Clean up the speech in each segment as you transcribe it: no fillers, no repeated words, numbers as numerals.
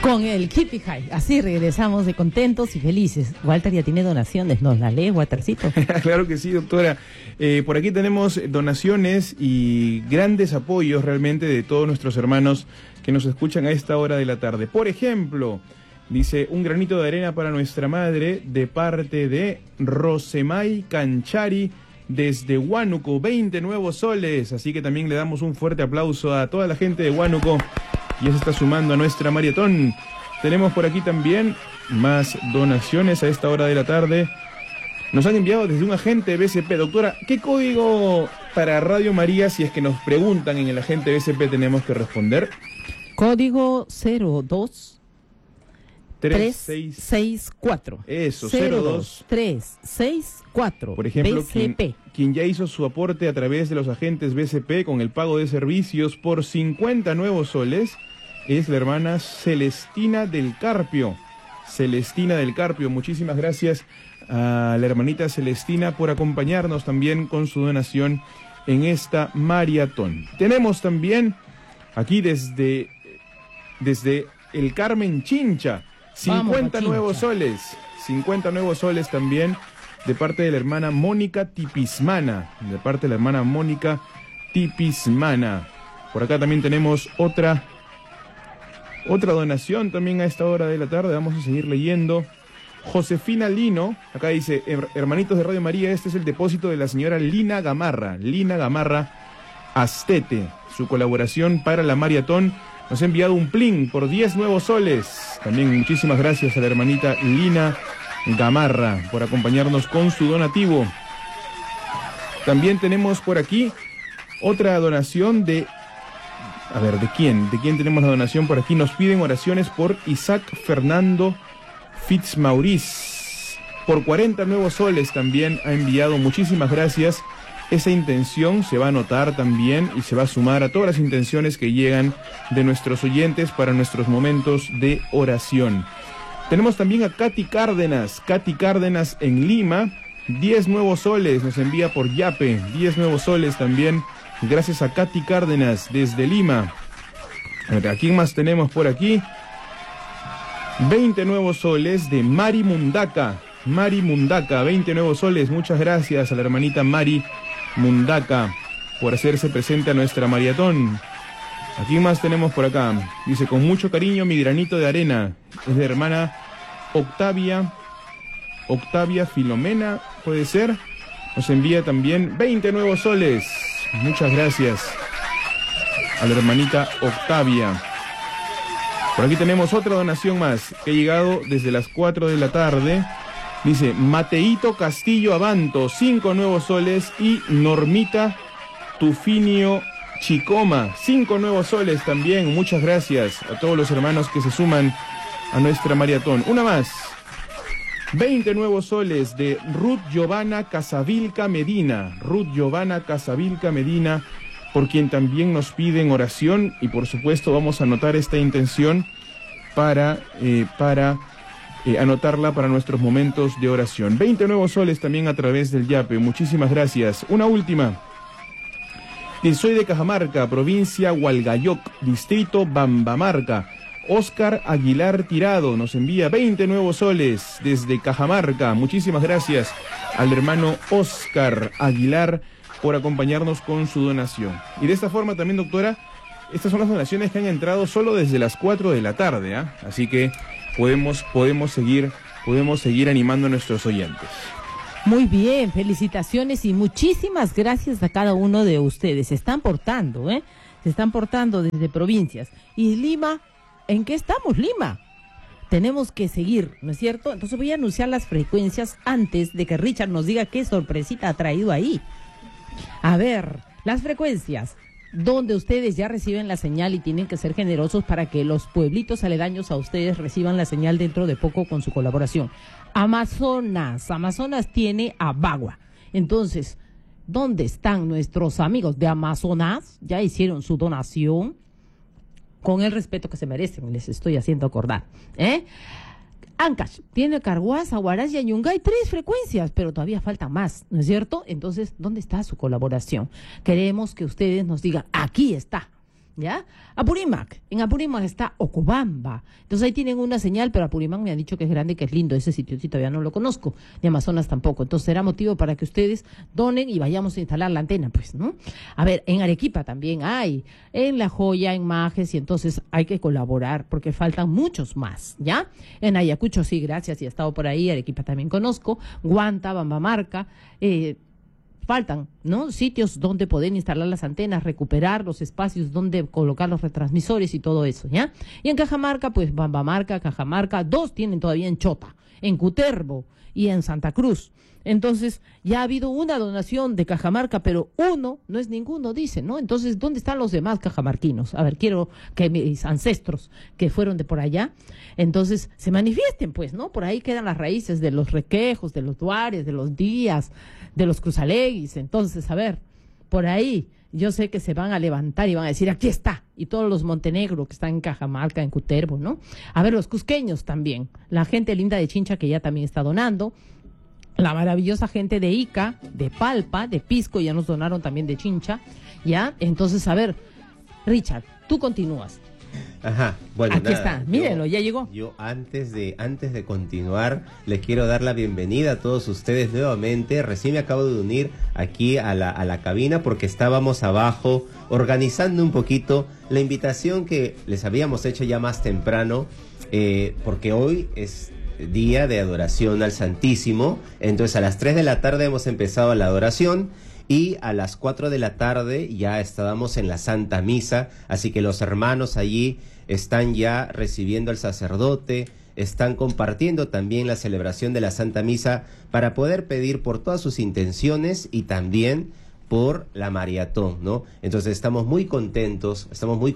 Con el Hippie High. Así regresamos de contentos y felices. Walter ya tiene donaciones. ¿Nos la lee, Waltercito? Claro que sí, doctora. Por aquí tenemos donaciones y grandes apoyos realmente de todos nuestros hermanos que nos escuchan a esta hora de la tarde. Por ejemplo, dice, un granito de arena para nuestra madre de parte de Rosemay Canchari desde Huánuco, 20 nuevos soles. Así que también le damos un fuerte aplauso a toda la gente de Huánuco. Ya se está sumando a nuestra maratón. Tenemos por aquí también más donaciones a esta hora de la tarde. Nos han enviado desde un agente BCP. Doctora, ¿qué código para Radio María, si es que nos preguntan en el agente BCP, tenemos que responder? Código 02 364. Eso, 02364. Por ejemplo, BCP. Quien ya hizo su aporte a través de los agentes BCP con el pago de servicios por 50 nuevos soles es la hermana Celestina del Carpio. Celestina del Carpio, muchísimas gracias a la hermanita Celestina por acompañarnos también con su donación en esta maratón. Tenemos también aquí desde el Carmen Chincha, 50 nuevos soles. 50 nuevos soles también de parte de la hermana Mónica Tipismana. De parte de la hermana Mónica Tipismana. Por acá también tenemos otra donación también a esta hora de la tarde. Vamos a seguir leyendo. Josefina Lino, acá dice, hermanitos de Radio María, este es el depósito de la señora Lina Gamarra Astete. Su colaboración para la maratón nos ha enviado un plin por 10 nuevos soles. También muchísimas gracias a la hermanita Lina Gamarra por acompañarnos con su donativo. También tenemos por aquí otra donación de... A ver, ¿de quién? ¿De quién tenemos la donación por aquí? Nos piden oraciones por Isaac Fernando Fitzmaurice. Por 40 nuevos soles también ha enviado. Muchísimas gracias. Esa intención se va a anotar también y se va a sumar a todas las intenciones que llegan de nuestros oyentes para nuestros momentos de oración. Tenemos también a Katy Cárdenas en Lima, 10 nuevos soles, nos envía por Yape, 10 nuevos soles también, gracias a Katy Cárdenas desde Lima. A ver, ¿a quién más tenemos por aquí? 20 nuevos soles de Mari Mundaca, 20 nuevos soles, muchas gracias a la hermanita Mari Mundaca por hacerse presente a nuestra maratón. ¿A quién más tenemos por acá? Dice, con mucho cariño, mi granito de arena. Es de hermana Octavia Filomena, puede ser. Nos envía también 20 nuevos soles. Muchas gracias a la hermanita Octavia. Por aquí tenemos otra donación más que ha llegado desde las 4 de la tarde. Dice, Mateito Castillo Abanto, 5 nuevos soles. Y Normita Tufinio Chicoma, 5 nuevos soles también. Muchas gracias a todos los hermanos que se suman a nuestra maratón. Una más, 20 nuevos soles de Ruth Giovanna Casavilca Medina, por quien también nos piden oración, y por supuesto vamos a anotar esta intención para anotarla para nuestros momentos de oración. 20 nuevos soles también a través del Yape. Muchísimas gracias. Una última. Soy de Cajamarca, provincia Hualgayoc, distrito Bambamarca. Oscar Aguilar Tirado nos envía 20 nuevos soles desde Cajamarca. Muchísimas gracias al hermano Oscar Aguilar por acompañarnos con su donación. Y de esta forma también, doctora, estas son las donaciones que han entrado solo desde las 4 de la tarde, ¿eh? Así que podemos seguir animando a nuestros oyentes. Muy bien, felicitaciones y muchísimas gracias a cada uno de ustedes. Se están portando, Se están portando desde provincias. Y Lima, ¿en qué estamos, Lima? Tenemos que seguir, ¿no es cierto? Entonces voy a anunciar las frecuencias antes de que Richard nos diga qué sorpresita ha traído ahí. A ver, las frecuencias donde ustedes ya reciben la señal y tienen que ser generosos para que los pueblitos aledaños a ustedes reciban la señal dentro de poco con su colaboración. Amazonas tiene a Bagua. Entonces, ¿dónde están nuestros amigos de Amazonas? Ya hicieron su donación con el respeto que se merecen, les estoy haciendo acordar. Ancash tiene Carhuaz, Huaraz y Yungay, 3 frecuencias, pero todavía falta más, ¿no es cierto? Entonces, ¿dónde está su colaboración? Queremos que ustedes nos digan, aquí está. ¿Ya? Apurímac. En Apurímac está Ocobamba. Entonces ahí tienen una señal, pero Apurímac me han dicho que es grande, que es lindo. Ese sitio sí todavía no lo conozco. Ni Amazonas tampoco. Entonces será motivo para que ustedes donen y vayamos a instalar la antena, pues, ¿no? A ver, en Arequipa también hay. En La Joya, en Majes, y entonces hay que colaborar porque faltan muchos más, ¿ya? En Ayacucho sí, gracias, y he estado por ahí. Arequipa también conozco. Guanta, Bambamarca, faltan, ¿no? Sitios donde poder instalar las antenas, recuperar los espacios donde colocar los retransmisores y todo eso, ¿ya? Y en Cajamarca, pues Bambamarca, Cajamarca, 2 tienen todavía en Chota, en Cutervo y en Santa Cruz. Entonces, ya ha habido una donación de Cajamarca, pero uno no es ninguno, dicen, ¿no? Entonces, ¿dónde están los demás cajamarquinos? A ver, quiero que mis ancestros que fueron de por allá, entonces, se manifiesten, pues, ¿no? Por ahí quedan las raíces de los Requejos, de los Duares, de los Díaz, de los Cruzaleguis. Entonces, a ver, por ahí yo sé que se van a levantar y van a decir, aquí está, y todos los Montenegro que están en Cajamarca, en Cutervo, ¿no? A ver, los cusqueños también, la gente linda de Chincha que ya también está donando, la maravillosa gente de Ica, de Palpa, de Pisco, ya nos donaron también de Chincha, ¿ya? Entonces, a ver, Richard, tú continúas. Ajá, bueno, aquí nada, está, mírenlo, ya llegó. Yo antes de continuar, les quiero dar la bienvenida a todos ustedes nuevamente. Recién me acabo de unir aquí a la cabina porque estábamos abajo organizando un poquito la invitación que les habíamos hecho ya más temprano, porque hoy es día de adoración al Santísimo. Entonces a las 3 de la tarde hemos empezado la adoración y a las 4 de la tarde ya estábamos en la Santa Misa, así que los hermanos allí están ya recibiendo al sacerdote, están compartiendo también la celebración de la Santa Misa para poder pedir por todas sus intenciones y también por la maratón, ¿no? Entonces estamos muy contentos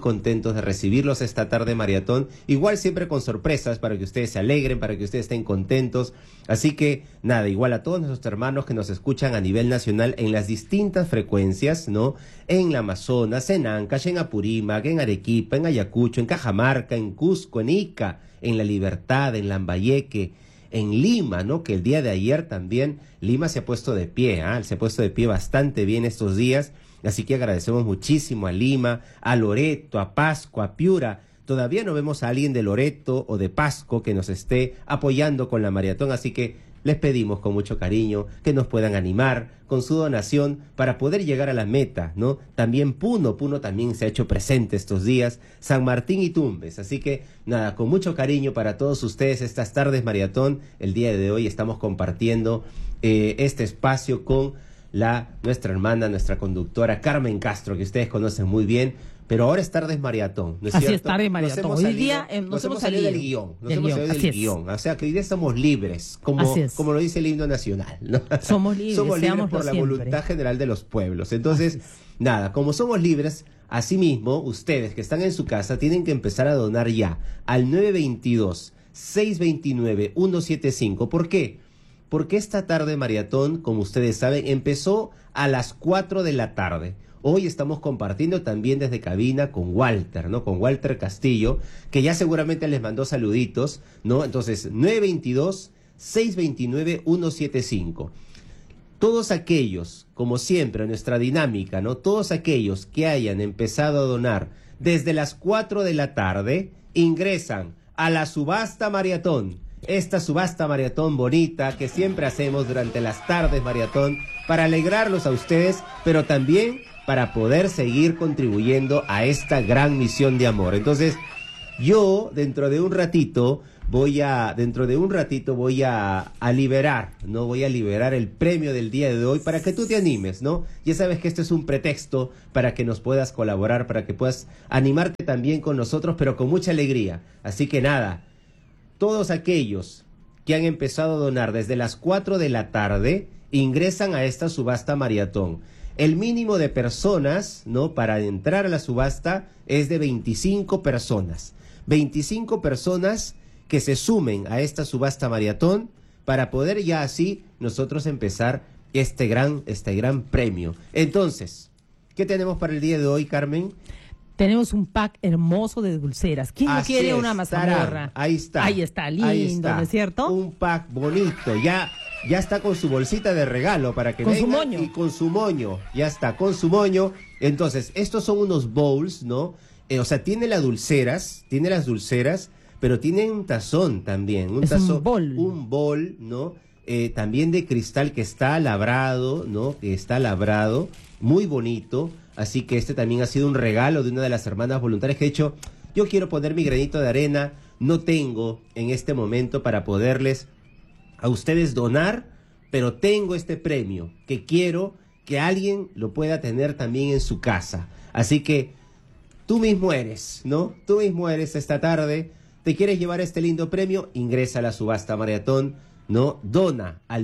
de recibirlos esta tarde maratón, igual siempre con sorpresas para que ustedes se alegren, para que ustedes estén contentos, así que nada, igual a todos nuestros hermanos que nos escuchan a nivel nacional en las distintas frecuencias, ¿no? En la Amazonas, en Ancash, en Apurímac, en Arequipa, en Ayacucho, en Cajamarca, en Cusco, en Ica, en La Libertad, en Lambayeque, en Lima, ¿no? Que el día de ayer también Lima se ha puesto de pie, se ha puesto de pie bastante bien estos días, así que agradecemos muchísimo a Lima, a Loreto, a Pasco, a Piura. Todavía no vemos a alguien de Loreto o de Pasco que nos esté apoyando con la maratón, así que les pedimos con mucho cariño que nos puedan animar con su donación para poder llegar a la meta, ¿no? También Puno también se ha hecho presente estos días, San Martín y Tumbes, así que nada, con mucho cariño para todos ustedes estas tardes maratón. El día de hoy estamos compartiendo este espacio con nuestra hermana, nuestra conductora Carmen Castro, que ustedes conocen muy bien. Pero ahora es tardes maratón, ¿no es así cierto? Es tarde maratón. Hoy día nos hemos salido del guión. O sea, que hoy día somos libres, como lo dice el himno nacional, ¿no? Somos libres, somos libres por la voluntad general de los pueblos. Entonces, nada, como somos libres, asimismo, ustedes que están en su casa tienen que empezar a donar ya al 922-629-175. ¿Por qué? Porque esta tarde maratón, como ustedes saben, empezó a las 4 de la tarde. Hoy estamos compartiendo también desde cabina con Walter, ¿no? Con Walter Castillo, que ya seguramente les mandó saluditos, ¿no? Entonces, 922-629-175. Todos aquellos, como siempre, en nuestra dinámica, ¿no? Todos aquellos que hayan empezado a donar desde las 4 de la tarde, ingresan a la subasta maratón. Esta subasta maratón bonita que siempre hacemos durante las tardes maratón para alegrarlos a ustedes, pero también para poder seguir contribuyendo a esta gran misión de amor. Entonces, yo dentro de un ratito voy a liberar, ¿no? Voy a liberar el premio del día de hoy para que tú te animes, ¿no? Ya sabes que esto es un pretexto para que nos puedas colaborar, para que puedas animarte también con nosotros, pero con mucha alegría. Así que nada, todos aquellos que han empezado a donar desde las 4 de la tarde ingresan a esta subasta maratón. El mínimo de personas, ¿no? Para entrar a la subasta es de 25 personas. 25 personas que se sumen a esta subasta maratón para poder ya así nosotros empezar este gran premio. Entonces, ¿qué tenemos para el día de hoy, Carmen? Tenemos un pack hermoso de dulceras. ¿Quién no quiere una mazamorra? Ahí está. Ahí está, lindo, ahí está. ¿no es cierto? Un pack bonito, ya está con su bolsita de regalo para que vengan. Con su moño. Y con su moño, ya está, con su moño. Entonces, estos son unos bowls, ¿no? o sea, tiene las dulceras, pero tiene un tazón también, un bol, ¿no? También de cristal que está labrado, ¿no? Que está labrado, muy bonito, así que este también ha sido un regalo de una de las hermanas voluntarias que ha dicho, yo quiero poner mi granito de arena, no tengo en este momento para poderles a ustedes donar, pero tengo este premio que quiero que alguien lo pueda tener también en su casa. Así que tú mismo eres, ¿no? Tú mismo eres esta tarde. ¿Te quieres llevar este lindo premio? Ingresa a la subasta maratón, ¿no? Dona al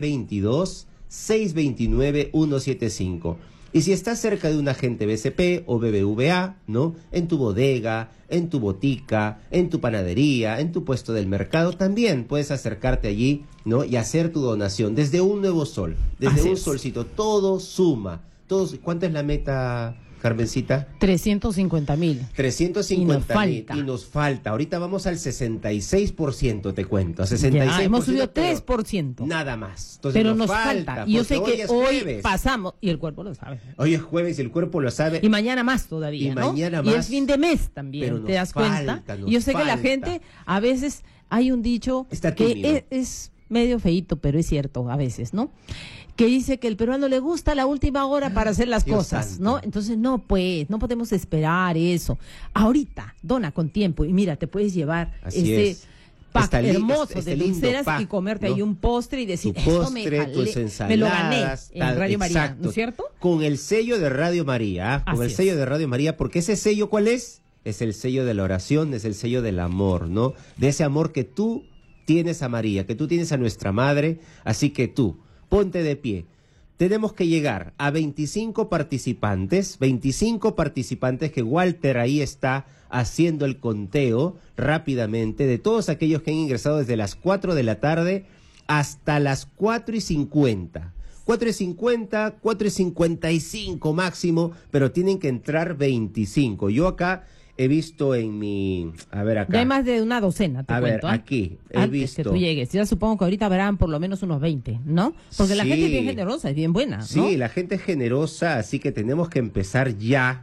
922-629-175. Y si estás cerca de un agente BCP o BBVA, ¿no? En tu bodega, en tu botica, en tu panadería, en tu puesto del mercado, también puedes acercarte allí, ¿no? Y hacer tu donación desde un nuevo sol, desde un solcito. Todo suma. ¿Cuánto es la meta, Carmencita? 350,000. 350,000. Y nos falta. Ahorita vamos al 66%, te cuento. 66%. Ya, hemos subido 3%. Nada más. Entonces pero nos falta. Y yo sé que hoy pasamos, y el cuerpo lo sabe. Hoy es jueves y el cuerpo lo sabe. Y mañana más todavía, ¿no? Y es fin de mes también, ¿te das cuenta? Y yo sé que la gente, a veces, hay un dicho que es medio feíto, pero es cierto a veces, ¿no? Que dice que el peruano le gusta la última hora para hacer las cosas, ¿no? Entonces, no podemos esperar eso. Ahorita, dona con tiempo y mira, te puedes llevar pack hermoso de dulceras y comerte ahí un postre y decir, esto me lo gané en Radio María, ¿no es cierto? Con el sello de Radio María, sello de Radio María, porque ese sello, ¿cuál es? Es el sello de la oración, es el sello del amor, ¿no? De ese amor que tú tienes a María, que tú tienes a nuestra Madre, así que tú, ponte de pie. Tenemos que llegar a 25 participantes que Walter ahí está haciendo el conteo rápidamente de todos aquellos que han ingresado desde las 4 de la tarde hasta las 4:50. 4:50, 4:55 máximo, pero tienen que entrar 25. Yo acá he visto en mi... A ver acá. Ya hay más de una docena, te cuento. A ver, aquí he visto... que tú llegues. Ya supongo que ahorita habrán por lo menos unos 20, ¿no? Porque la gente es bien generosa, es bien buena, ¿no? Sí, la gente es generosa, así que tenemos que empezar ya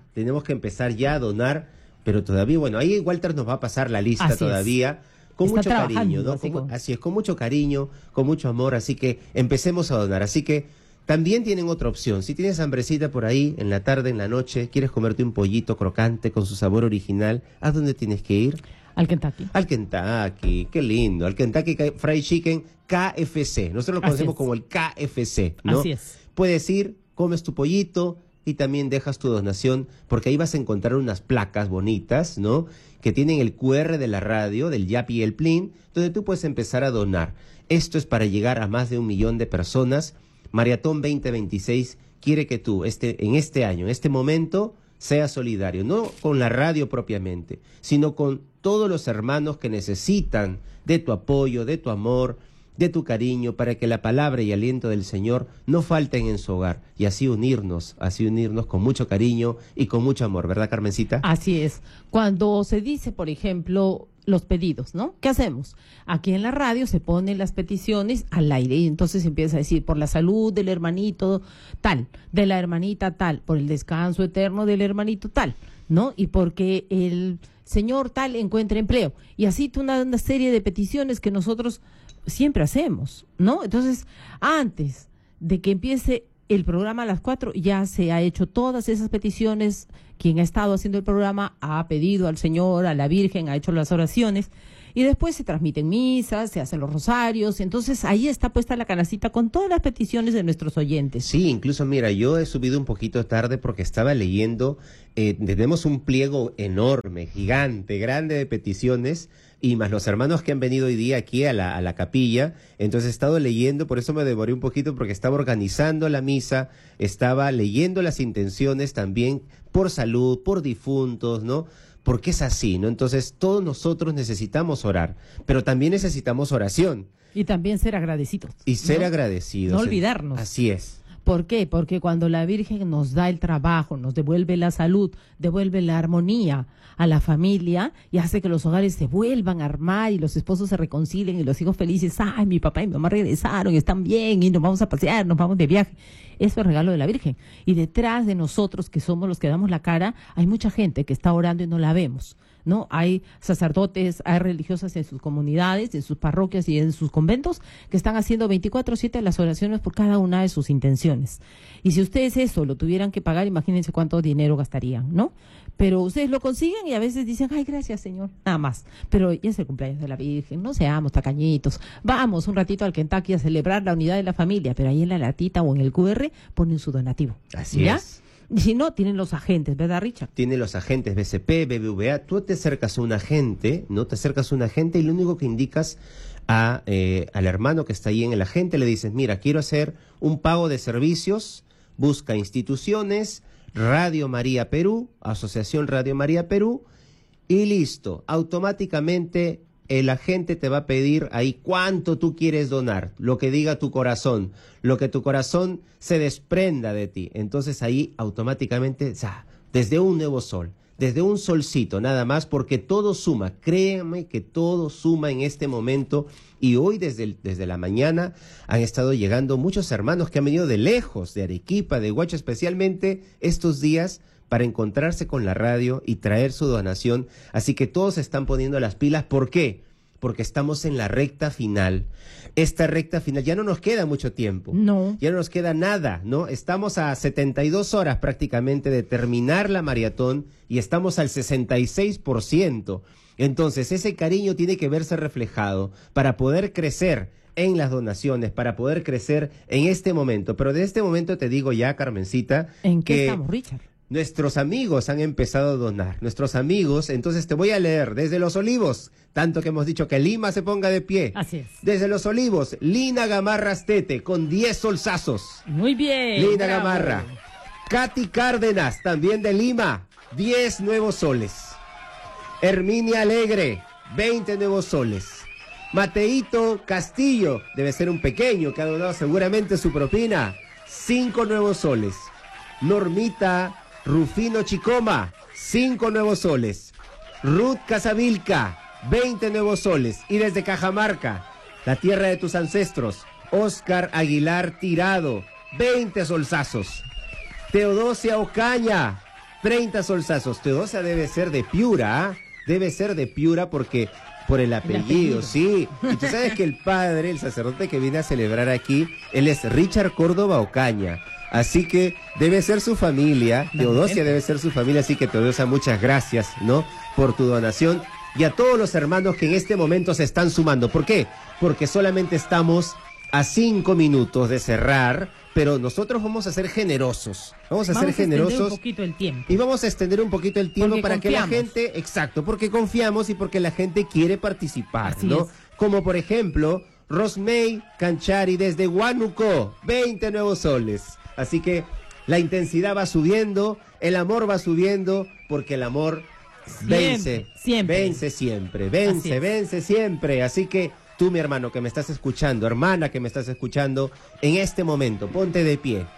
a donar, pero todavía, bueno, ahí Walter nos va a pasar la lista así todavía. Con mucho cariño, ¿no? Así es, con mucho cariño, con mucho amor, así que empecemos a donar. Así que también tienen otra opción. Si tienes hambrecita por ahí, en la tarde, en la noche, quieres comerte un pollito crocante con su sabor original, ¿a dónde tienes que ir? Al Kentucky. Al Kentucky, qué lindo. Al Kentucky Fried Chicken KFC. Nosotros lo conocemos como el KFC, ¿no? Así es. Puedes ir, comes tu pollito y también dejas tu donación, porque ahí vas a encontrar unas placas bonitas, ¿no? Que tienen el QR de la radio, del Yapi y el Plin, donde tú puedes empezar a donar. Esto es para llegar a más de 1 millón de personas. Maratón 2026 quiere que tú en este año, en este momento, seas solidario, no con la radio propiamente, sino con todos los hermanos que necesitan de tu apoyo, de tu amor, de tu cariño, para que la palabra y aliento del Señor no falten en su hogar, y así unirnos con mucho cariño y con mucho amor, ¿verdad, Carmencita? Así es. Cuando se dice, por ejemplo, los pedidos, ¿no? ¿Qué hacemos? Aquí en la radio se ponen las peticiones al aire y entonces empieza a decir por la salud del hermanito tal, de la hermanita tal, por el descanso eterno del hermanito tal, ¿no? Y porque el señor tal encuentre empleo. Y así una serie de peticiones que nosotros siempre hacemos, ¿no? Entonces, antes de que empiece el programa a las 4, ya se ha hecho todas esas peticiones. Quien ha estado haciendo el programa ha pedido al Señor, a la Virgen, ha hecho las oraciones y después se transmiten misas, se hacen los rosarios. Entonces ahí está puesta la canastita con todas las peticiones de nuestros oyentes. Sí, incluso mira, yo he subido un poquito tarde porque estaba leyendo, tenemos un pliego enorme, gigante, grande de peticiones, y más los hermanos que han venido hoy día aquí a la capilla. Entonces he estado leyendo, por eso me demoré un poquito, porque estaba organizando la misa, estaba leyendo las intenciones también por salud, por difuntos, ¿no? Porque es así, ¿no? Entonces todos nosotros necesitamos orar, pero también necesitamos oración. Y también ser agradecidos. Y ser agradecidos. No olvidarnos. Así es. ¿Por qué? Porque cuando la Virgen nos da el trabajo, nos devuelve la salud, devuelve la armonía a la familia y hace que los hogares se vuelvan a armar y los esposos se reconcilien y los hijos felices, ay, mi papá y mi mamá regresaron, están bien y nos vamos a pasear, nos vamos de viaje. Eso es regalo de la Virgen. Y detrás de nosotros, que somos los que damos la cara, hay mucha gente que está orando y no la vemos, ¿no? Hay sacerdotes, hay religiosas en sus comunidades, en sus parroquias y en sus conventos que están haciendo 24/7 las oraciones por cada una de sus intenciones. Y si ustedes eso lo tuvieran que pagar, imagínense cuánto dinero gastarían, ¿no? Pero ustedes lo consiguen y a veces dicen, ay, gracias, Señor, nada más. Pero ya es el cumpleaños de la Virgen, no seamos tacañitos. Vamos un ratito al Kentucky a celebrar la unidad de la familia, pero ahí en la latita o en el QR ponen su donativo. Así ¿ya? es. Y si no, tienen los agentes, ¿verdad, Richard? Tiene los agentes BCP, BBVA. Tú te acercas a un agente, ¿no? Te acercas a un agente y lo único que indicas al hermano que está ahí en el agente, le dices, mira, quiero hacer un pago de servicios, busca instituciones, Radio María Perú, Asociación Radio María Perú, y listo. Automáticamente el agente te va a pedir ahí cuánto tú quieres donar, lo que diga tu corazón, lo que tu corazón se desprenda de ti. Entonces ahí automáticamente, desde un nuevo sol, desde un solcito nada más, porque todo suma, créanme que todo suma en este momento. Y hoy desde la mañana han estado llegando muchos hermanos que han venido de lejos, de Arequipa, de Huacho, especialmente estos días, para encontrarse con la radio y traer su donación. Así que todos se están poniendo las pilas. ¿Por qué? Porque estamos en la recta final. Esta recta final, ya no nos queda mucho tiempo. No. Ya no nos queda nada, ¿no? Estamos a 72 horas prácticamente de terminar la maratón y estamos al 66%. Entonces, ese cariño tiene que verse reflejado para poder crecer en las donaciones, para poder crecer en este momento. Pero de este momento te digo ya, Carmencita, ¿en qué que estamos, Richard? nuestros amigos han empezado a donar. Nuestros amigos, entonces te voy a leer desde Los Olivos, tanto que hemos dicho que Lima se ponga de pie. Así es. Desde Los Olivos, Lina Gamarra Astete, con 10 solsazos. Muy bien. Lina bravo. Gamarra. Katy Cárdenas, también de Lima, 10 nuevos soles. Herminia Alegre, 20 nuevos soles. Mateito Castillo, debe ser un pequeño que ha donado seguramente su propina, 5 nuevos soles. Normita Rufino Chicoma, 5 nuevos soles. Ruth Casavilca, 20 nuevos soles. Y desde Cajamarca, la tierra de tus ancestros, Oscar Aguilar Tirado, 20 solsazos. Teodosia Ocaña, 30 solsazos. Teodosia debe ser de Piura, ¿ah? Debe ser de Piura porque por el apellido, sí. Y tú sabes que el padre, el sacerdote que viene a celebrar aquí, él es Richard Córdoba Ocaña. Así que debe ser su familia, Teodosia debe ser su familia, así que Teodosia, muchas gracias, ¿no? Por tu donación. Y a todos los hermanos que en este momento se están sumando. ¿Por qué? Porque solamente estamos a 5 minutos de cerrar, pero nosotros vamos a ser generosos. Vamos a ser generosos. Extender un poquito el tiempo. Y vamos a extender un poquito el tiempo Porque para confiamos. que la gente, exacto, porque confiamos y porque la gente quiere participar, Así ¿no? es. Como por ejemplo, Rosmey Canchari desde Huánuco, 20 nuevos soles. Así que la intensidad va subiendo, el amor va subiendo, porque el amor vence, siempre. vence siempre, Así vence, es. vence siempre. Así que tú, mi hermano, que me estás escuchando, hermana que me estás escuchando, en este momento, ponte de pie,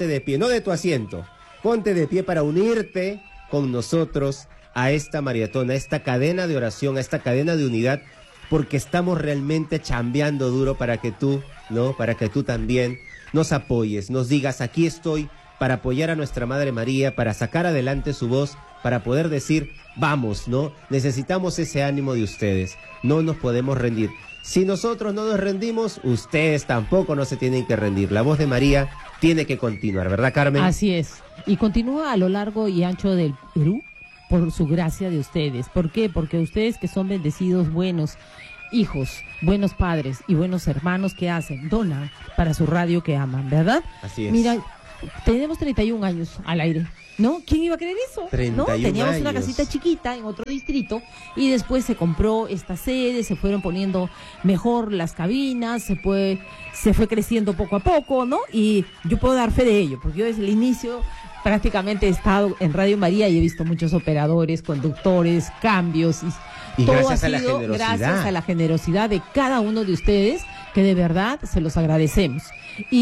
no de tu asiento, ponte de pie para unirte con nosotros a esta maratón, a esta cadena de oración, a esta cadena de unidad, porque estamos realmente chambeando duro para que tú, ¿no? Para que tú también nos apoyes, nos digas, aquí estoy para apoyar a nuestra Madre María, para sacar adelante su voz, para poder decir, vamos, ¿no? Necesitamos ese ánimo de ustedes, no nos podemos rendir. Si nosotros no nos rendimos, ustedes tampoco no se tienen que rendir. La voz de María tiene que continuar, ¿verdad, Carmen? Así es. Y continúa a lo largo y ancho del Perú por su gracia de ustedes. ¿Por qué? Porque ustedes que son bendecidos, buenos hijos, buenos padres y buenos hermanos que hacen, donan para su radio que aman, ¿verdad? Así es. Mira, tenemos 31 años al aire, ¿no? ¿Quién iba a creer eso? 31 ¿no? Teníamos una años. casita chiquita en otro distrito y después se compró esta sede, se fueron poniendo mejor las cabinas, se fue creciendo poco a poco, ¿no? Y yo puedo dar fe de ello, porque yo desde el inicio prácticamente he estado en Radio María y he visto muchos operadores, conductores, cambios Y todo gracias ha a la sido generosidad. gracias a la generosidad de cada uno de ustedes, que de verdad se los agradecemos. Y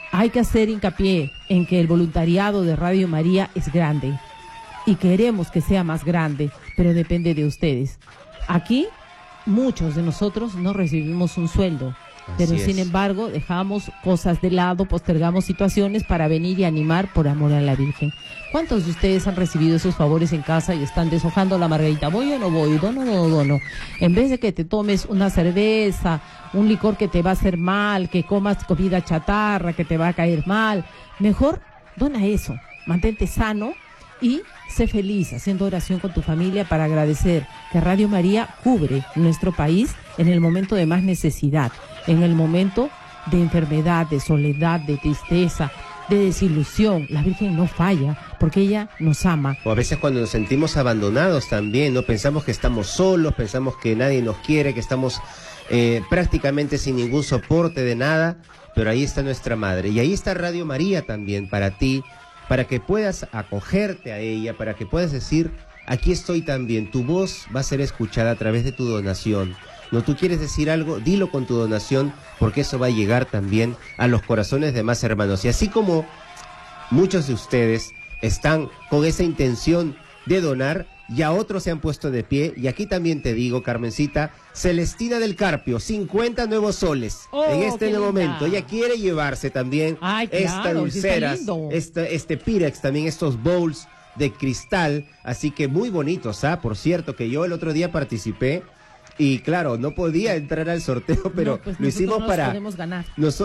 hay que hacer hincapié en que el voluntariado de Radio María es grande y queremos que sea más grande, pero depende de ustedes. Aquí muchos de nosotros no recibimos un sueldo, pero sin embargo dejamos cosas de lado, postergamos situaciones para venir y animar por amor a la Virgen. ¿Cuántos de ustedes han recibido esos favores en casa y están deshojando la margarita? ¿Voy o no voy? ¿Dono o no dono? En vez de que te tomes una cerveza, un licor que te va a hacer mal, que comas comida chatarra, que te va a caer mal, mejor dona eso, mantente sano y sé feliz haciendo oración con tu familia para agradecer que Radio María cubre nuestro país en el momento de más necesidad, en el momento de enfermedad, de soledad, de tristeza, de desilusión. La Virgen no falla porque ella nos ama. O a veces cuando nos sentimos abandonados también, ¿no? Pensamos que estamos solos, pensamos que nadie nos quiere, que estamos prácticamente sin ningún soporte de nada, pero ahí está nuestra Madre. Y ahí está Radio María también para ti, para que puedas acogerte a ella, para que puedas decir, aquí estoy también, tu voz va a ser escuchada a través de tu donación. No, tú quieres decir algo, dilo con tu donación, porque eso va a llegar también a los corazones de más hermanos. Y así como muchos de ustedes están con esa intención de donar, ya otros se han puesto de pie, y aquí también te digo, Carmencita, Celestina del Carpio, 50 nuevos soles en este momento. Ella quiere llevarse también esta dulcera, este Pirex, también estos bowls de cristal, así que muy bonitos, por cierto, que yo el otro día participé, y claro, no podía entrar al sorteo, pero no, pues lo hicimos para ganar.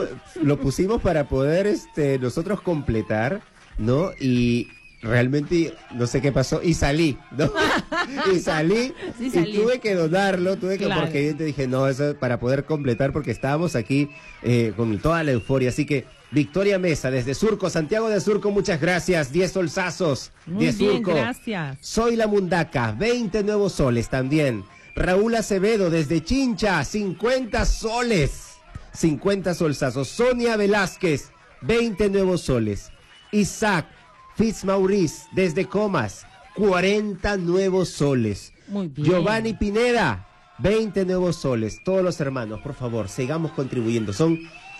Lo pusimos para poder nosotros completar, ¿no? Y realmente no sé qué pasó y salí, ¿no? y salí y tuve que donarlo, porque yo te dije, no, eso es para poder completar, porque estábamos aquí con toda la euforia. Así que Victoria Mesa, desde Surco, Santiago de Surco, muchas gracias, 10 solsazos. Muy 10 bien, Surco. gracias. Soy la Mundaca, 20 nuevos soles también. Raúl Acevedo, desde Chincha, 50 soles, 50 solsazos. Sonia Velázquez, 20 nuevos soles. Isaac Fitzmaurice, desde Comas, 40 nuevos soles. Muy bien. Giovanni Pineda, 20 nuevos soles. Todos los hermanos, por favor, sigamos contribuyendo. Son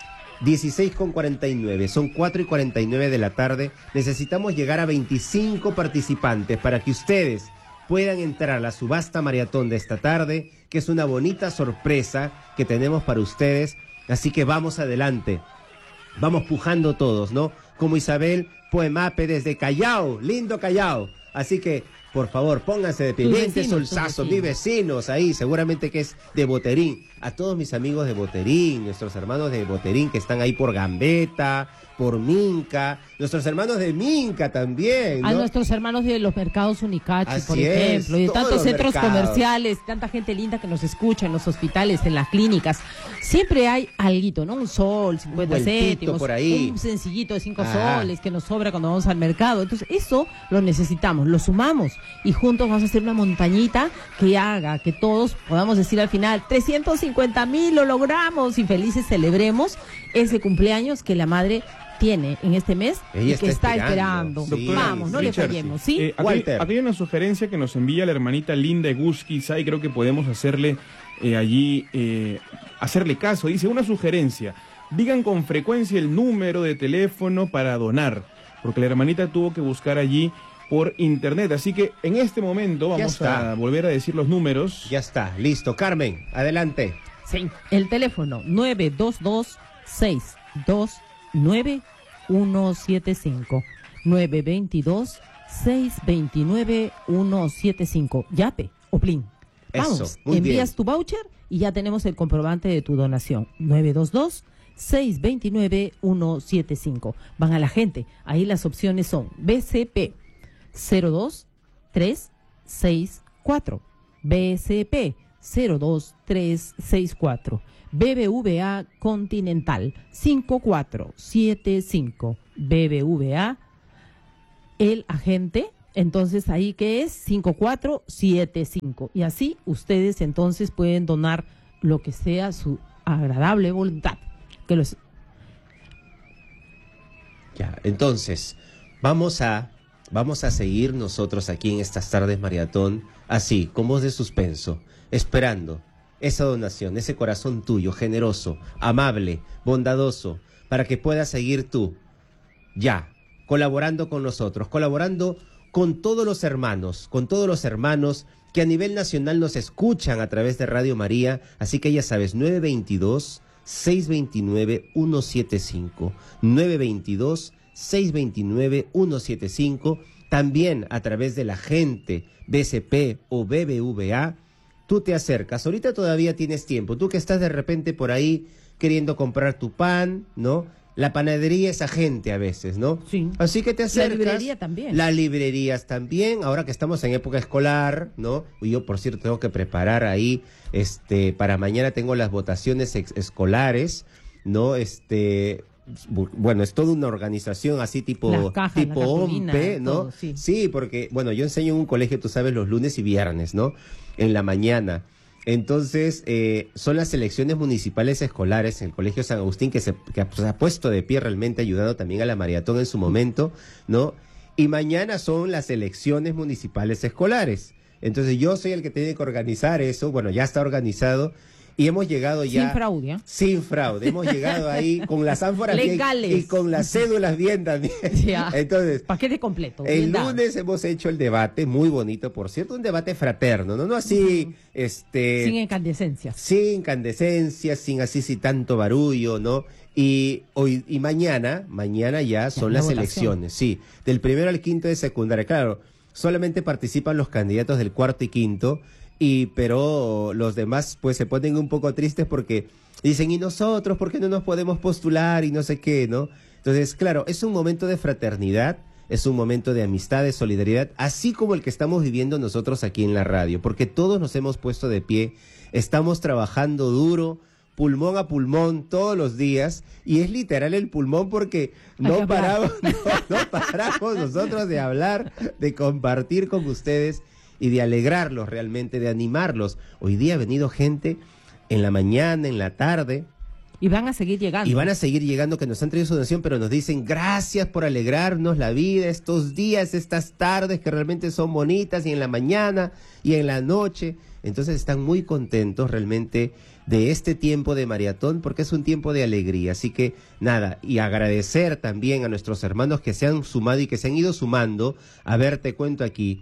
16:49, son 4:49 de la tarde. Necesitamos llegar a 25 participantes para que ustedes puedan entrar a la subasta maratón de esta tarde, que es una bonita sorpresa que tenemos para ustedes. Así que vamos adelante, vamos pujando todos, ¿no? Como Isabel Poemape desde Callao, lindo Callao. Así que, por favor, pónganse de pie. 20 solsazos, mis vecinos ahí, seguramente que es de Boterín. A todos mis amigos de Boterín, nuestros hermanos de Boterín que están ahí por Gambetta, por Minca, nuestros hermanos de Minca también, ¿no? A nuestros hermanos de los mercados Unicachi, Así por ejemplo, y de todos tantos los centros mercados comerciales, tanta gente linda que nos escucha en los hospitales, en las clínicas. Siempre hay alguito, ¿no? Un sol, 50 céntimos, por ahí, un sencillito de 5 soles que nos sobra cuando vamos al mercado. Entonces, eso lo necesitamos, lo sumamos y juntos vamos a hacer una montañita que haga que todos podamos decir al final, 350,000 lo logramos, y felices celebremos ese cumpleaños que la madre tiene en este mes. Ella y que está esperando. Sí. Vamos, no Richard, le fallemos, ¿sí? Aquí hay una sugerencia que nos envía la hermanita Linda Egusquiza, y creo que podemos hacerle hacerle caso. Dice, una sugerencia: digan con frecuencia el número de teléfono para donar, porque la hermanita tuvo que buscar allí por internet. Así que en este momento vamos a volver a decir los números. Ya está, listo. Carmen, adelante. Sí, el teléfono 922-629-175. 922-629-175. Yape o Plin. Vamos, eso, muy envías bien. tu voucher y ya tenemos el comprobante de tu donación. 922-629-175. Van a la gente. Ahí las opciones son BCP 02364, BCP 02364, BBVA Continental 5475, BBVA el agente, entonces ahí que es 5475, y así ustedes entonces pueden donar lo que sea su agradable voluntad. Que los... Ya, entonces, vamos a seguir nosotros aquí en estas tardes maratón, así, con voz de suspenso, esperando esa donación, ese corazón tuyo, generoso, amable, bondadoso, para que puedas seguir tú, ya, colaborando con nosotros, colaborando con todos los hermanos que a nivel nacional nos escuchan a través de Radio María. Así que ya sabes, 922-629-175, 922-629-175, también a través de la gente BCP o BBVA, tú te acercas. Ahorita todavía tienes tiempo, tú que estás de repente por ahí queriendo comprar tu pan, ¿no? La panadería es agente a veces, ¿no? Sí. Así que te acercas. La librería también. Las librerías también, ahora que estamos en época escolar, ¿no? Y yo, por cierto, tengo que preparar ahí, para mañana tengo las votaciones escolares, ¿no? Bueno, es toda una organización así tipo OMPE, ¿no? Todo, sí. Sí, porque, bueno, yo enseño en un colegio, tú sabes, los lunes y viernes, ¿no? En la mañana. Entonces, son las elecciones municipales escolares en el Colegio San Agustín que se ha puesto de pie realmente, ayudando también a la maratón en su momento, ¿no? Y mañana son las elecciones municipales escolares. Entonces, yo soy el que tiene que organizar eso. Bueno, ya está organizado. Y hemos llegado ya... Sin fraude, ¿eh? Sin fraude. Hemos llegado ahí con las ánforas legales. Bien y con las cédulas bien también. Ya. Entonces, paquete completo. El lunes hemos hecho el debate, muy bonito, por cierto, un debate fraterno, no así, sin incandescencias. Sin incandescencias, sin tanto barullo, ¿no? Y mañana ya son las elecciones, sí. Del 1 al 5 de secundaria, claro, solamente participan los candidatos del 4 y 5, pero los demás pues se ponen un poco tristes porque dicen, ¿y nosotros por qué no nos podemos postular? Y no sé qué, ¿no? Entonces, claro, es un momento de fraternidad, es un momento de amistad, de solidaridad, así como el que estamos viviendo nosotros aquí en la radio, porque todos nos hemos puesto de pie, estamos trabajando duro, pulmón a pulmón todos los días, y es literal el pulmón porque no paramos nosotros de hablar, de compartir con ustedes y de alegrarlos realmente, de animarlos. Hoy día ha venido gente en la mañana, en la tarde. Y van a seguir llegando. Y van a seguir llegando, que nos han traído su donación, pero nos dicen gracias por alegrarnos la vida estos días, estas tardes que realmente son bonitas, y en la mañana y en la noche. Entonces están muy contentos realmente de este tiempo de maratón, porque es un tiempo de alegría. Así que nada, y agradecer también a nuestros hermanos que se han sumado y que se han ido sumando. A ver, te cuento aquí,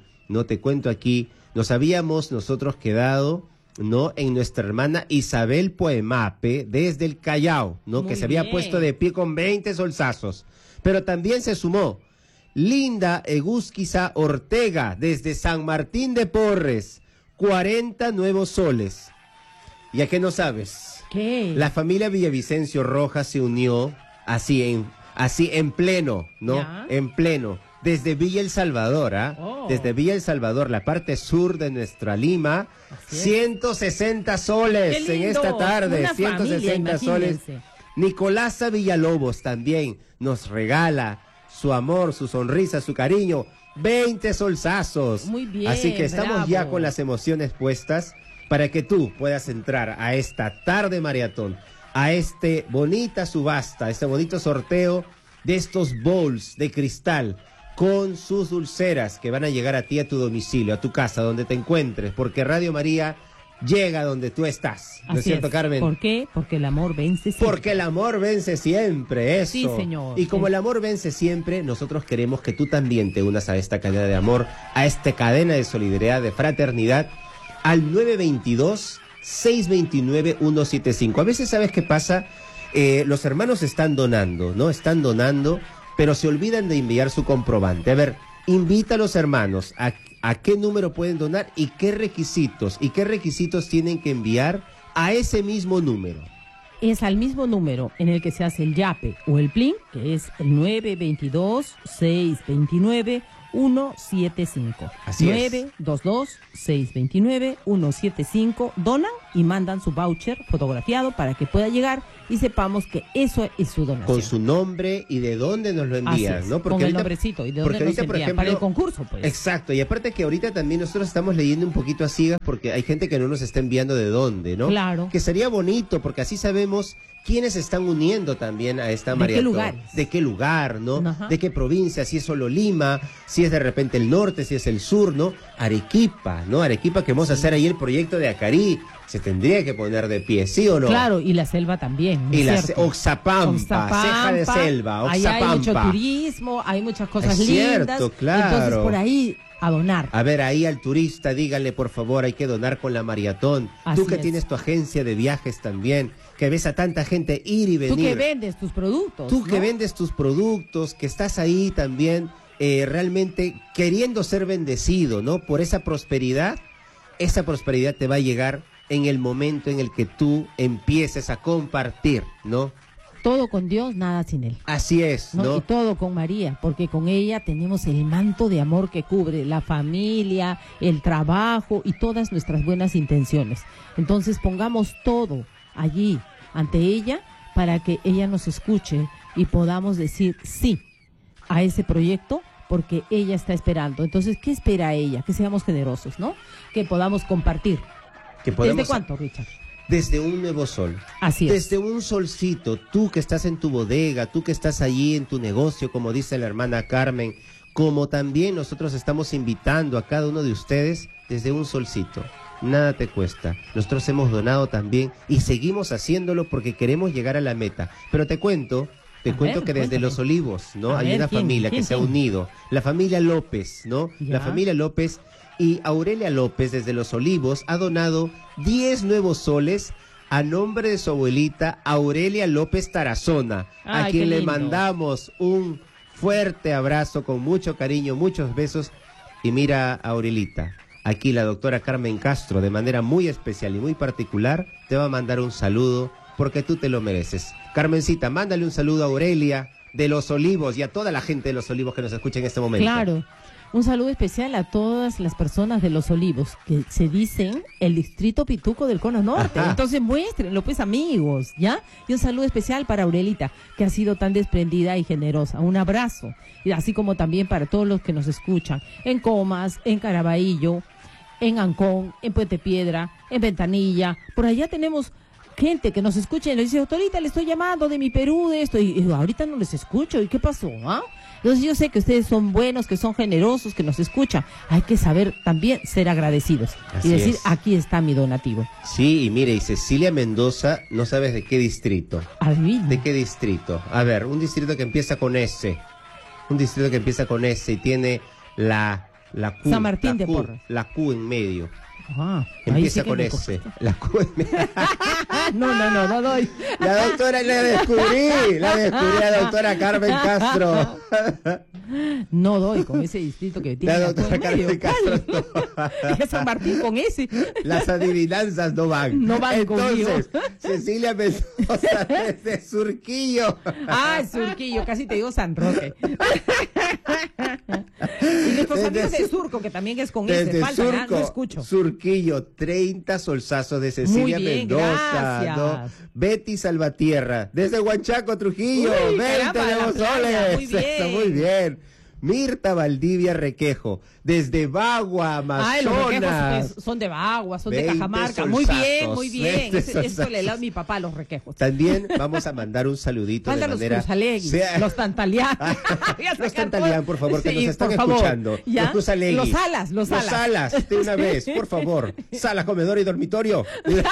nos habíamos nosotros quedado, ¿no?, en nuestra hermana Isabel Poemape desde el Callao, ¿no?, muy que se había bien. puesto de pie con 20 solsazos, pero también se sumó Linda Egusquiza Ortega desde San Martín de Porres, 40 nuevos soles. ¿Y a qué no sabes? ¿Qué? La familia Villavicencio Rojas se unió así en pleno, ¿no? ¿Ya? En pleno. Desde Villa El Salvador, Oh. Desde Villa El Salvador, la parte sur de nuestra Lima, Así es. 160 soles ¡Qué en lindo! esta tarde, Una 160 familia, soles. imagínense. Nicolasa Villalobos también nos regala su amor, su sonrisa, su cariño, 20 solsazos. Muy bien, Así que estamos bravo. ya con las emociones puestas para que tú puedas entrar a esta tarde maratón, a este bonita subasta, este bonito sorteo de estos bowls de cristal con sus dulceras que van a llegar a ti, a tu domicilio, a tu casa, donde te encuentres, porque Radio María llega donde tú estás. ¿No es Así cierto, Carmen? ¿Por qué? Porque el amor vence siempre. Porque el amor vence siempre, eso. Sí, señor. Y como el amor vence siempre, nosotros queremos que tú también te unas a esta cadena de amor, a esta cadena de solidaridad, de fraternidad, al 922-629-175. A veces, ¿sabes qué pasa? Los hermanos están donando, ¿no? Están donando, pero se olvidan de enviar su comprobante. A ver, invita a los hermanos a qué número pueden donar y qué requisitos tienen que enviar a ese mismo número. Es al mismo número en el que se hace el YAPE o el PLIN, que es el 922-629-175. Así es. 922-629-175. Donan y mandan su voucher fotografiado para que pueda llegar y sepamos que eso es su donación. Con su nombre y de dónde nos lo envían, Así es, ¿no? con el nombrecito y de dónde nos por envían, para el concurso, pues. Exacto, y aparte que ahorita también nosotros estamos leyendo un poquito a ciegas porque hay gente que no nos está enviando de dónde, ¿no? Claro. Que sería bonito porque así sabemos quiénes se están uniendo también a esta ¿De qué maratón. lugares? De qué lugar, ¿no? Ajá. De qué provincia, si es solo Lima, si es de repente el norte, si es el sur, ¿no? Arequipa, ¿no? Arequipa, que vamos a hacer ahí el proyecto de Acarí. Se tendría que poner de pie, ¿sí o no? Claro, y la selva también. ¿No y es la cierto? Oxapampa, ceja de selva, Ahí hay mucho Oxapampa. turismo, hay muchas cosas Es cierto, lindas. claro. Entonces, por ahí, a donar. A ver, ahí al turista, díganle por favor, hay que donar con la maratón. Tú Así que es. tienes tu agencia de viajes también, que ves a tanta gente ir y venir. Tú que vendes tus productos. Tú que ¿no? vendes tus productos, que estás ahí también realmente queriendo ser bendecido, ¿no? Por esa prosperidad te va a llegar en el momento en el que tú empieces a compartir, ¿no? Todo con Dios, nada sin Él. Así es, ¿No? ¿no? Y todo con María, porque con ella tenemos el manto de amor que cubre la familia, el trabajo y todas nuestras buenas intenciones. Entonces pongamos todo allí ante ella para que ella nos escuche y podamos decir sí a ese proyecto, porque ella está esperando. Entonces, ¿qué espera ella? Que seamos generosos, ¿no? Que podamos compartir. Que podemos- ¿Desde cuánto, Richard? Desde un nuevo sol. Así es. Desde un solcito, tú que estás en tu bodega, tú que estás allí en tu negocio, como dice la hermana Carmen, como también nosotros estamos invitando a cada uno de ustedes desde un solcito. Nada te cuesta. Nosotros hemos donado también y seguimos haciéndolo porque queremos llegar a la meta. Pero te cuento A ver, que desde cuéntame. Los Olivos, ¿no? A Hay ver, una ¿quién? familia que ¿Quién? se ha unido. La familia López, ¿no? Ya. La familia López y Aurelia López desde Los Olivos ha donado 10 nuevos soles a nombre de su abuelita Aurelia López Tarazona, a Ay, quien qué le lindo. mandamos un fuerte abrazo con mucho cariño, muchos besos. Y mira, Aurelita, aquí la doctora Carmen Castro, de manera muy especial y muy particular, te va a mandar un saludo porque tú te lo mereces. Carmencita, mándale un saludo a Aurelia de Los Olivos y a toda la gente de Los Olivos que nos escucha en este momento. Claro. Un saludo especial a todas las personas de Los Olivos, que se dicen el distrito pituco del Cono Norte. Ajá. Entonces muéstrenlo, pues, amigos, ¿ya? Y un saludo especial para Aurelita, que ha sido tan desprendida y generosa. Un abrazo. Y así como también para todos los que nos escuchan en Comas, en Caraballo, en Ancón, en Puente Piedra, en Ventanilla. Por allá tenemos gente que nos escucha y nos dice, doctorita, le estoy llamando de mi Perú, de esto, y ahorita no les escucho, ¿y qué pasó? ¿Ah? Entonces yo sé que ustedes son buenos, que son generosos, que nos escuchan. Hay que saber también ser agradecidos Así y decir, es. aquí está mi donativo. Sí, y mire, y Cecilia Mendoza, no sabes de qué distrito. Adivina. ¿De qué distrito? A ver, un distrito que empieza con S. Un distrito que empieza con S y tiene la Q. San Martín la de Q, Porres. La Q en medio. Ah, ahí Empieza sí que con me S. cogiste. La Q en medio. No doy. La doctora la descubrí a la doctora Carmen Castro. No doy con ese distrito que tiene La la doctora Q en medio. Carmen Castro. Es San Martín con ese. Las adivinanzas no van. No van Entonces, conmigo. Cecilia Mendoza desde Surquillo. Ah, Surquillo, casi te digo San Roque. Y nuestros amigos de Surco, que también es con ese, Desde falta, ¿verdad? Surco, No escucho. Surquillo, 30 solsazos de Cecilia Muy bien, Mendoza, gracias. ¿no? Betty Salvatierra, desde Huanchaco, Trujillo, Uy, 20 caramba, de la los playa, soles. muy bien. Eso, muy bien. Mirta Valdivia Requejo, desde Bagua, Ay, los requejos Amazonas. pues, son de Bagua, son de 20 Cajamarca. solsazos, Muy bien. 20 Eso le solsazos. da a mi papá los requejos. También vamos a mandar un saludito Faltan de los manera... Cruzaleguis, sea- los Tantalián. Los Tantalián, por favor, que Sí, nos están por favor. escuchando. ¿Ya? Los Cruzaleguis. Los Salas, los Salas. Salas, de una vez, por favor. Sala, comedor y dormitorio.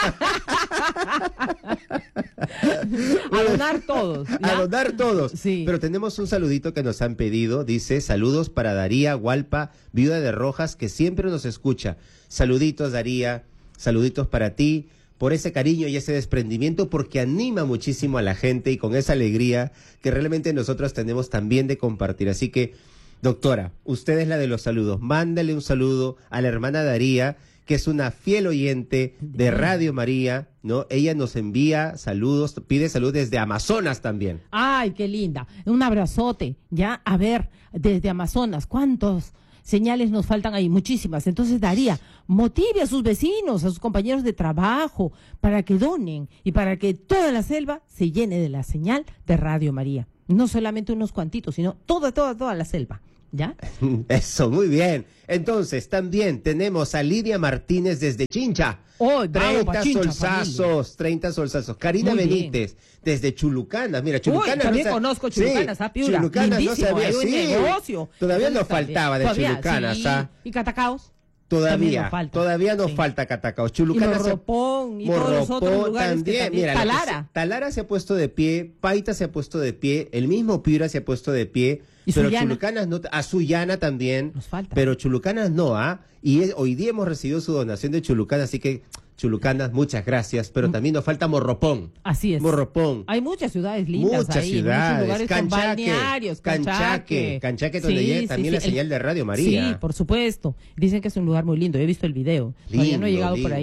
A donar todos. ¿ya? A donar todos. Sí. Pero tenemos un saludito que nos han pedido. Dice, saludos para Daría Hualpa, viuda de Rojas, que siempre nos escucha. Saluditos, Daría. Saluditos para ti, por ese cariño y ese desprendimiento, porque anima muchísimo a la gente y con esa alegría que realmente nosotros tenemos también de compartir. Así que, doctora, usted es la de los saludos. Mándale un saludo a la hermana Daría, que es una fiel oyente de Radio María, ¿no? Ella nos envía saludos, pide salud desde Amazonas también. Ay, qué linda. Un abrazote. Ya, a ver, desde Amazonas, ¿cuántos señales nos faltan ahí? Muchísimas. Entonces, Daría, motive a sus vecinos, a sus compañeros de trabajo, para que donen y para que toda la selva se llene de la señal de Radio María. No solamente unos cuantitos, sino toda la selva. ¿Ya? Eso, muy bien. Entonces, también tenemos a Lidia Martínez desde Chincha. Oh, bravo, pa' 30 Chincha, solsazos, 30 solsazos. Karina Muy bien. Benítez, desde Chulucanas. Mira, Chulucanas. también no sa- conozco Chulucanas, sí, ¿ah, Piura? Chulucanas no Lindísimo, sabía, hay un sí. negocio. Todavía nos Entonces, faltaba de todavía, Chulucanas, sí. ¿ah? ¿Y Catacaos? Todavía nos Sí. falta Catacaos. Y Chulucana Morropón y todos los otros lugares también. que también. Mira, Talara se ha puesto de pie, Paita se ha puesto de pie, el mismo Piura se ha puesto de pie, ¿Y pero Sullana? Chulucanas no, a Sullana también, Nos falta. pero Chulucanas no, hoy día hemos recibido su donación de Chulucanas, así que Chulucanas, muchas gracias, pero también nos falta Morropón. Así es. Morropón. Hay muchas ciudades lindas Muchas ahí, ciudades, muchos lugares con balnearios, Canchaque, donde llega también la señal de Radio María. Sí, por supuesto. Dicen que es un lugar muy lindo, he visto el video. Todavía no he llegado por ahí.